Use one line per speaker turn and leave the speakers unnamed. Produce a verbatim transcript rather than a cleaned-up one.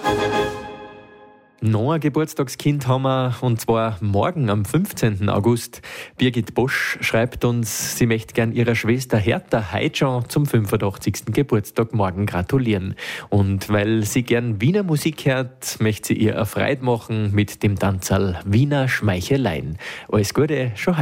Noch ein Geburtstagskind haben wir, und zwar morgen am fünfzehnten August. Birgit Bosch schreibt uns, sie möchte gern ihrer Schwester Hertha heute schon zum fünfundachtzigsten Geburtstag morgen gratulieren. Und weil sie gern Wiener Musik hört, möchte sie ihr eine Freude machen mit dem Tanzerl Wiener Schmeicheleien. Alles Gute, schon heute.